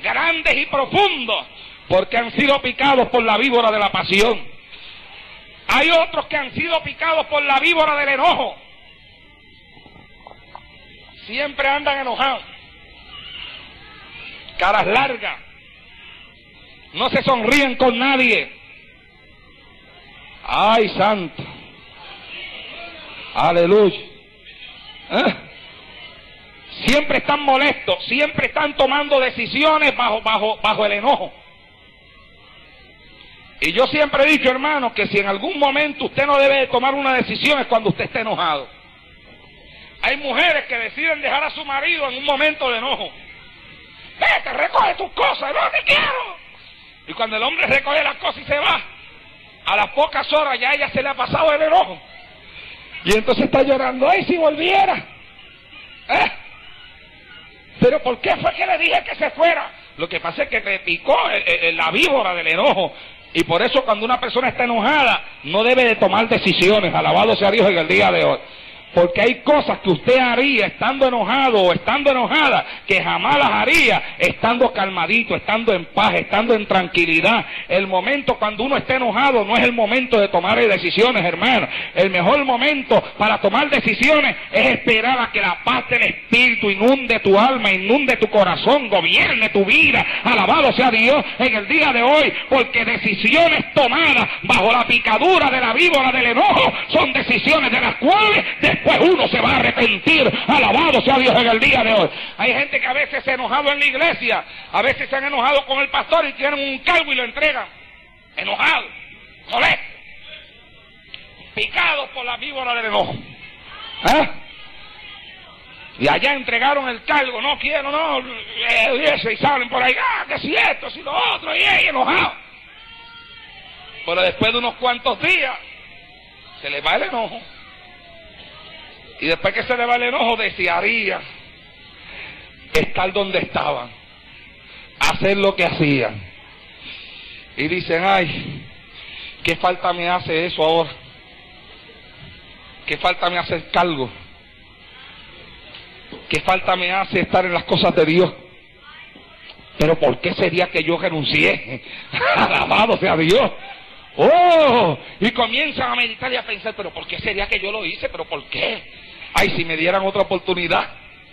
grandes y profundos, porque han sido picados por la víbora de la pasión. Hay otros que han sido picados por la víbora del enojo. Siempre andan enojados, caras largas, no se sonríen con nadie. ¡Ay, santo! ¡Aleluya! Siempre están molestos, siempre están tomando decisiones bajo el enojo. Y yo siempre he dicho, hermano, que si en algún momento usted no debe de tomar una decisión es cuando usted esté enojado. Hay mujeres que deciden dejar a su marido en un momento de enojo. Vete, recoge tus cosas, no te quiero. Y cuando el hombre recoge las cosas y se va, a las pocas horas ya a ella se le ha pasado el enojo. Y entonces está llorando, ¡ay, si volviera! ¿Pero por qué fue que le dije que se fuera? Lo que pasa es que te picó la víbora del enojo. Y por eso cuando una persona está enojada, no debe de tomar decisiones. Alabado sea Dios en el día de hoy. Porque hay cosas que usted haría estando enojado o estando enojada que jamás las haría estando calmadito, estando en paz, estando en tranquilidad. El momento cuando uno está enojado no es el momento de tomar decisiones, hermano. El mejor momento para tomar decisiones es esperar a que la paz del Espíritu inunde tu alma, inunde tu corazón, gobierne tu vida. Alabado sea Dios en el día de hoy, porque decisiones tomadas bajo la picadura de la víbora del enojo son decisiones de las cuales pues uno se va a arrepentir. Alabado sea Dios en el día de hoy. Hay gente que a veces se ha enojado en la iglesia, a veces se han enojado con el pastor y tienen un cargo y lo entregan. Enojados, molestos, picados por la víbora del enojo. Y allá entregaron el cargo, no quiero, no, y salen por ahí, que si esto, si lo otro, y enojados. Pero después de unos cuantos días, se les va el enojo. Y después que se le va el enojo, desearía estar donde estaban, hacer lo que hacían. Y dicen, ay, ¿qué falta me hace eso ahora? ¿Qué falta me hace el cargo? ¿Qué falta me hace estar en las cosas de Dios? Pero ¿por qué sería que yo renuncié? Alabado sea Dios. ¡Oh! Y comienzan a meditar y a pensar, pero ¿por qué sería que yo lo hice? ¿Pero por qué? Ay, si me dieran otra oportunidad.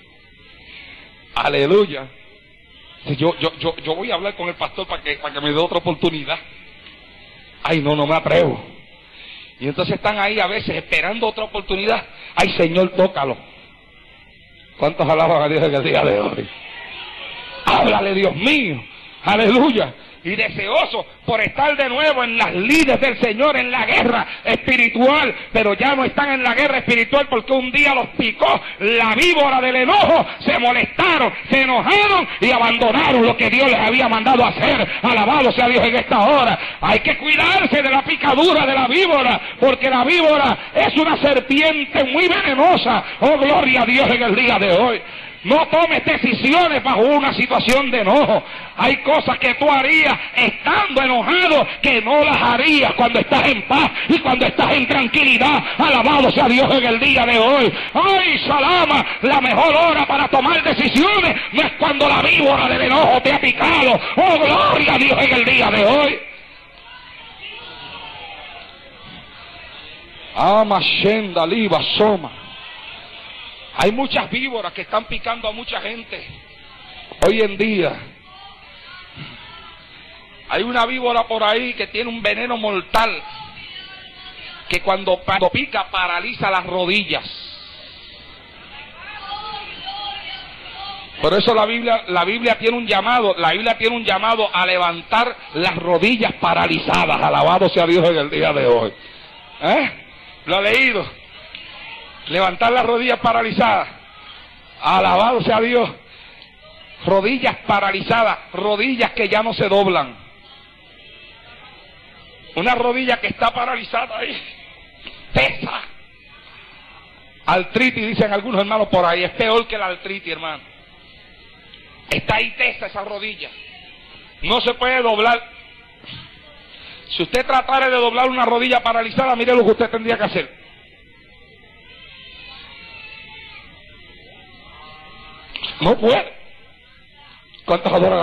Aleluya. Yo voy a hablar con el pastor para que me dé otra oportunidad. Ay, no me atrevo. Y entonces están ahí a veces esperando otra oportunidad. Ay, Señor, tócalo. ¿Cuántos alaban a Dios en el día de hoy? Háblale, Dios mío. Aleluya. Y deseoso por estar de nuevo en las lides del Señor, en la guerra espiritual, pero ya no están en la guerra espiritual porque un día los picó la víbora del enojo, se molestaron, se enojaron y abandonaron lo que Dios les había mandado hacer. Alabado sea Dios en esta hora. Hay que cuidarse de la picadura de la víbora, porque la víbora es una serpiente muy venenosa. Oh, gloria a Dios en el día de hoy. No tomes decisiones bajo una situación de enojo. Hay cosas que tú harías estando enojado que no las harías cuando estás en paz y cuando estás en tranquilidad. Alabado sea Dios en el día de hoy. ¡Ay, Salama! La mejor hora para tomar decisiones no es cuando la víbora del enojo te ha picado. ¡Oh, gloria a Dios en el día de hoy! Ama Shenda Liba Soma. Hay muchas víboras que están picando a mucha gente hoy en día. Hay una víbora por ahí que tiene un veneno mortal que cuando pica paraliza las rodillas. Por eso la Biblia tiene un llamado a levantar las rodillas paralizadas. Alabado sea Dios en el día de hoy. ¿Lo ha leído? Levantar las rodillas paralizadas. Alabado sea Dios. Rodillas paralizadas, rodillas que ya no se doblan. Una rodilla que está paralizada ahí, pesa. Artritis, dicen algunos hermanos por ahí, es peor que la artritis, hermano. Está ahí tesa esa rodilla. No se puede doblar. Si usted tratara de doblar una rodilla paralizada, mire lo que usted tendría que hacer. No puede. ¿Cuántos adoran?